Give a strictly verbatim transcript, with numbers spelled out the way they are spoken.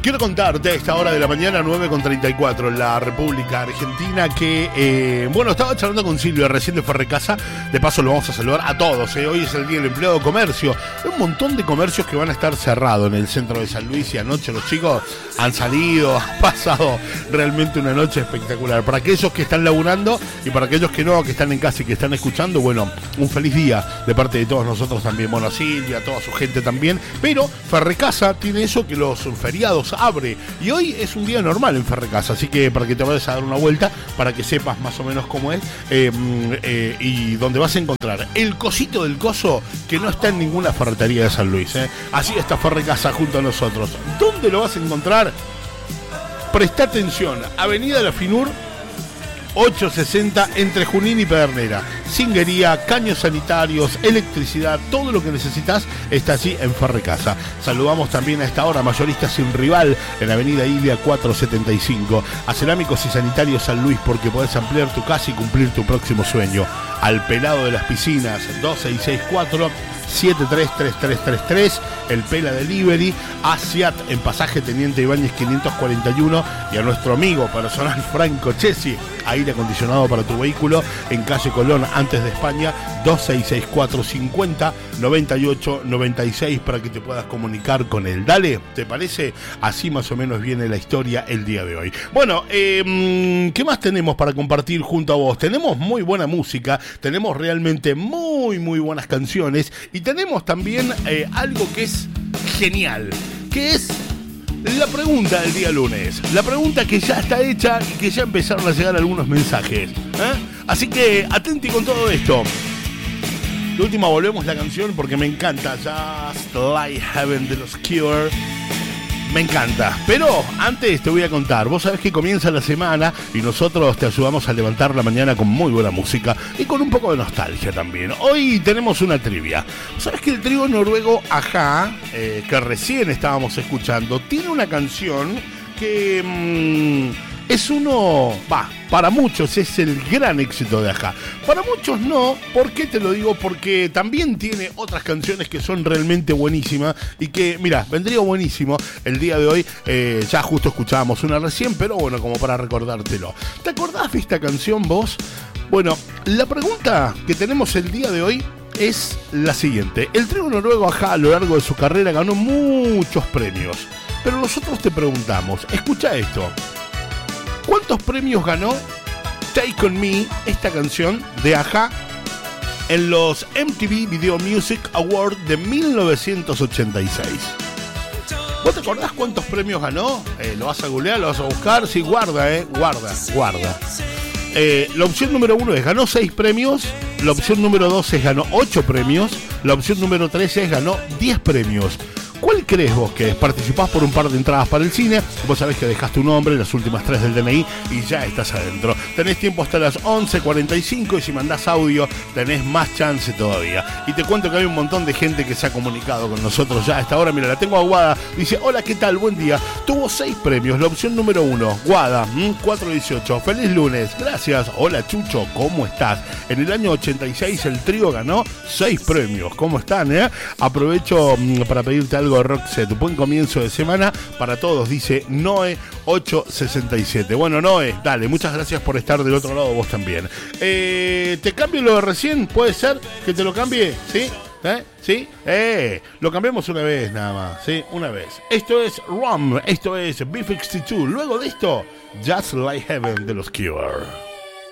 Quiero contarte a esta hora de la mañana, nueve con treinta y cuatro, en la República Argentina, que, eh, bueno, estaba charlando con Silvia recién de Ferrecasa. De paso lo vamos a saludar a todos, eh. Hoy es el Día del Empleado de Comercio. Hay un montón de comercios que van a estar cerrados en el centro de San Luis, y anoche los chicos han salido, han pasado realmente una noche espectacular. Para aquellos que están laburando y para aquellos que no, que están en casa y que están escuchando, bueno, un feliz día de parte de todos nosotros también. Bueno, Silvia, toda su gente también. Pero Ferrecasa tiene eso, que los feriados abre, y hoy es un día normal en Ferrecasa, así que para que te vayas a dar una vuelta, para que sepas más o menos cómo es, eh, eh, y donde vas a encontrar el cosito del coso que no está en ninguna ferretería de San Luis, eh. Así está Ferrecasa junto a nosotros. ¿Dónde lo vas a encontrar? Presta atención, Avenida La Finur ochocientos sesenta, entre Junín y Pedernera. Cinguería, caños sanitarios, electricidad, todo lo que necesitas está allí en Ferrecasa. Saludamos también a esta hora Mayorista Sin Rival en Avenida Ilia cuatrocientos setenta y cinco. A Cerámicos y Sanitarios San Luis, porque podés ampliar tu casa y cumplir tu próximo sueño. Al Pelado de las Piscinas, dos seis seis cuatro, siete tres tres tres tres tres. El Pela Delivery. A Ciat en Pasaje Teniente Ibáñez quinientos cuarenta y uno. Y a nuestro amigo personal Franco Chesi, aire acondicionado para tu vehículo, en calle Colón, antes de España, dos seis seis cuatro, cincuenta, noventa y ocho, noventa y seis, para que te puedas comunicar con él. Dale, ¿te parece? Así más o menos viene la historia el día de hoy. Bueno, eh, ¿qué más tenemos para compartir junto a vos? Tenemos muy buena música, tenemos realmente muy, muy buenas canciones, y tenemos también eh, algo que es genial, que es la pregunta del día lunes. La pregunta que ya está hecha y que ya empezaron a llegar algunos mensajes, ¿eh? Así que atenti con todo esto. De última volvemos la canción porque me encanta. Just Like Heaven de los Cure. Me encanta. Pero antes te voy a contar. Vos sabés que comienza la semana y nosotros te ayudamos a levantar la mañana con muy buena música y con un poco de nostalgia también. Hoy tenemos una trivia. ¿Sabés que el trío noruego Ajá, eh, que recién estábamos escuchando, tiene una canción que mmm, es uno, va, para muchos es el gran éxito de Ajá. Para muchos no. ¿Por qué te lo digo? Porque también tiene otras canciones que son realmente buenísimas y que, mira, vendría buenísimo el día de hoy. Eh, ya justo escuchábamos una recién, pero bueno, como para recordártelo. ¿Te acordás de esta canción vos? Bueno, la pregunta que tenemos el día de hoy es la siguiente. El trío noruego Ajá a lo largo de su carrera ganó muchos premios, pero nosotros te preguntamos, escucha esto, ¿cuántos premios ganó Take On Me, esta canción de Ajá, en los M T V Video Music Awards de mil novecientos ochenta y seis? ¿Vos te acordás cuántos premios ganó? Eh, ¿Lo vas a googlear? ¿Lo vas a buscar? Sí, guarda, eh, guarda, guarda. Eh, la opción número uno es ganó seis premios, la opción número dos es ganó ocho premios, la opción número tres es ganó diez premios. ¿Cuál crees vos que es? Participás por un par de entradas para el cine. Vos sabés que dejaste tu nombre, las últimas tres del D N I, y ya estás adentro. Tenés tiempo hasta las once cuarenta y cinco, y si mandás audio tenés más chance todavía. Y te cuento que hay un montón de gente que se ha comunicado con nosotros ya a esta hora. Mira, la tengo a Guada. Dice, hola, ¿qué tal? Buen día. Tuvo seis premios. La opción número uno, Guada, cuatro dieciocho. Feliz lunes. Gracias. Hola, Chucho, ¿cómo estás? En el año ochenta y seis el trío ganó seis premios. ¿Cómo están, eh? Aprovecho mmm, para pedirte algo de Roxette. Buen comienzo de semana para todos, dice Noé ochocientos sesenta y siete. Bueno, Noé, dale, muchas gracias por estar del otro lado vos también. Eh, ¿Te cambio lo de recién? ¿Puede ser que te lo cambie? ¿Sí? ¿Eh? ¿Sí? Eh, lo cambiamos una vez nada más, ¿sí? Una vez. Esto es Rum, esto es B cincuenta y dos. Luego de esto, Just Like Heaven de los Cure.